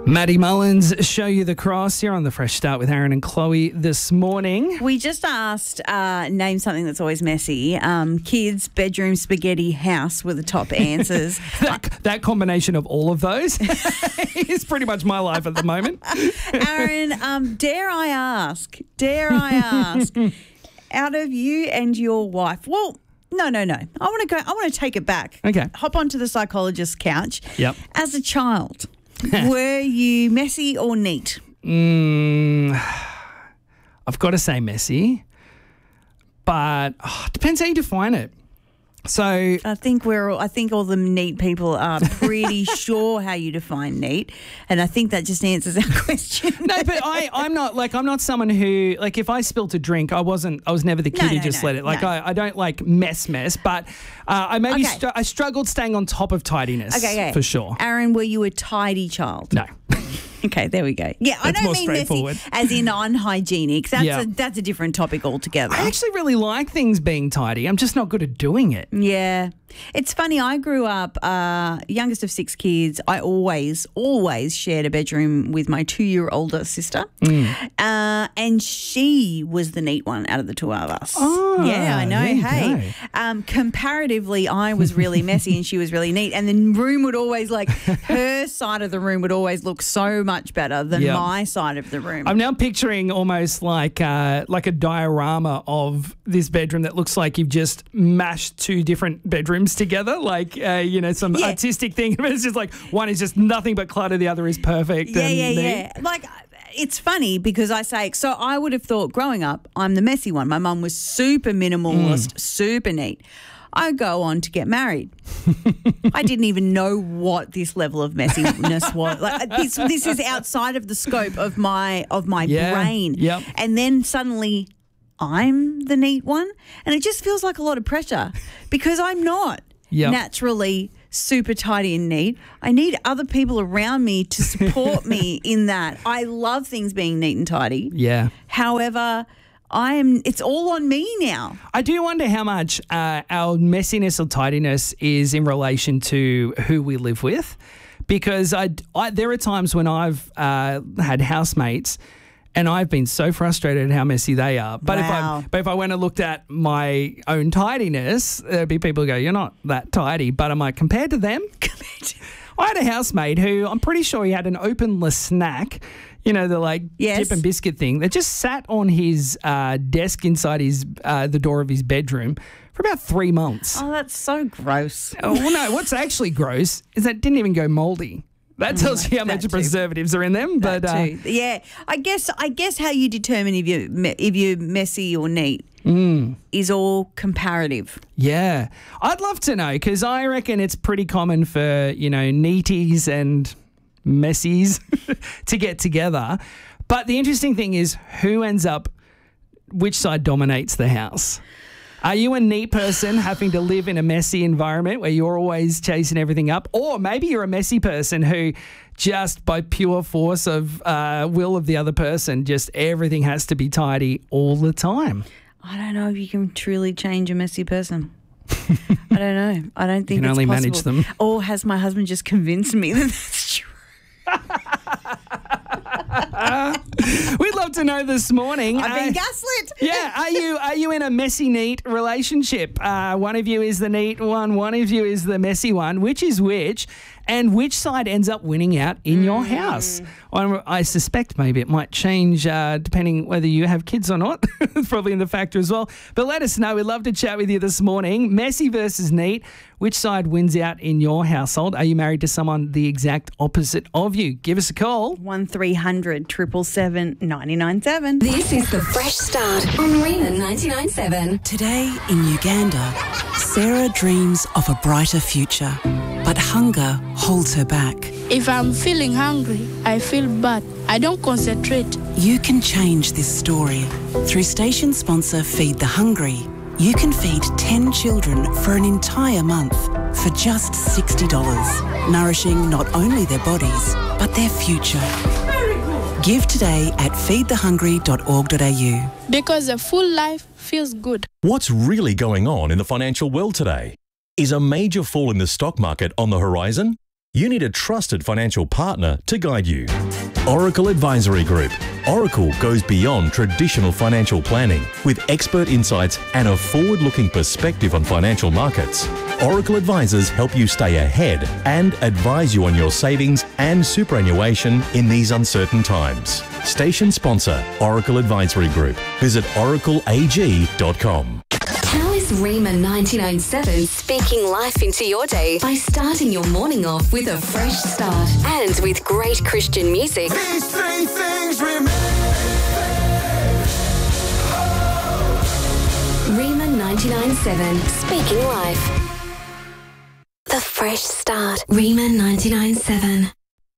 Maddie Mullins, Show You the Cross here on The Fresh Start with Aaron and Chloe this morning. We just asked, name something that's always messy. Kids, bedroom, spaghetti, house were the top answers. That combination of all of those is pretty much my life at the moment. Aaron, dare I ask, out of you and your wife, well, no. I want to take it back. Okay. Hop onto the psychologist's couch. Yep. As a child, were you messy or neat? I've got to say messy, but depends how you define it. So I think all the neat people are pretty sure how you define neat, and I think that just answers our question. No, but I'm not someone who, like, if I spilt a drink, I was never the kid who just let it. Like, I don't like mess, but I struggled staying on top of tidiness. Okay, for sure. Aaron, were you a tidy child? No. Okay, there we go. Yeah, I don't mean messy as in unhygienic. That's a different topic altogether. I actually really like things being tidy. I'm just not good at doing it. Yeah. It's funny, I grew up youngest of 6 kids. I always shared a bedroom with my 2-year-older sister. And she was the neat one out of the two of us. Oh, yeah, I know. Hey, comparatively, I was really messy and she was really neat. And the room would always, her side of the room would always look so much better than my side of the room. I'm now picturing almost like a diorama of this bedroom that looks like you've just mashed 2 different bedrooms together, some artistic thing. It's just like one is just nothing but clutter, the other is perfect. Yeah. Like, it's funny because I say, so I would have thought growing up, I'm the messy one. My mum was super minimalist, super neat. I go on to get married. I didn't even know what this level of messiness was. Like, this is outside of the scope of my brain. Yep. And then suddenly I'm the neat one, and it just feels like a lot of pressure because I'm not naturally super tidy and neat. I need other people around me to support me in that. I love things being neat and tidy. Yeah. However, it's all on me now. I do wonder how much our messiness or tidiness is in relation to who we live with, because there are times when I've had housemates and I've been so frustrated at how messy they are. But if I went and looked at my own tidiness, there'd be people who go, "You're not that tidy." But I'm like, compared to them, I had a housemate who I'm pretty sure he had an openless snack. The dip and biscuit thing that just sat on his desk inside the door of his bedroom for about 3 months. Oh, that's so gross. Oh, well, no, what's actually gross is that it didn't even go mouldy. That tells you how much preservatives are in them. But yeah, I guess how you determine if you're messy or neat is all comparative. Yeah, I'd love to know, because I reckon it's pretty common for neaties and messies to get together. But the interesting thing is which side dominates the house. Are you a neat person having to live in a messy environment where you're always chasing everything up? Or maybe you're a messy person who just by pure force of will of the other person, just everything has to be tidy all the time. I don't know if you can truly change a messy person. I don't know. I don't think you can only possible. manage them. Or has my husband just convinced me that that's true? We'd love to know this morning. I've been gaslit. Yeah, are you in a messy neat relationship? One of you is the neat one of you is the messy one. Which is which? And which side ends up winning out in your house? I suspect maybe it might change depending whether you have kids or not. It's probably in the factor as well. But let us know. We'd love to chat with you this morning. Messy versus neat. Which side wins out in your household? Are you married to someone the exact opposite of you? Give us a call. 1300 777 997. This is The Fresh Start on Rena 99.7. Today in Uganda, Sarah dreams of a brighter future, but hunger holds her back. If I'm feeling hungry, I feel bad. I don't concentrate. You can change this story. Through station sponsor Feed the Hungry, you can feed 10 children for an entire month for just $60, nourishing not only their bodies, but their future. Give today at feedthehungry.org.au. Because a full life feels good. What's really going on in the financial world today? Is a major fall in the stock market on the horizon? you need a trusted financial partner to guide you. Oracle Advisory Group. Oracle goes beyond traditional financial planning with expert insights and a forward-looking perspective on financial markets. Oracle advisors help you stay ahead and advise you on your savings and superannuation in these uncertain times. Station sponsor, Oracle Advisory Group. Visit oracleag.com. How is Rima 99.7 speaking life into your day by starting your morning off with a fresh start and with great Christian music? These three things remain. Rima 99.7 speaking life. The fresh start. Rima 99.7.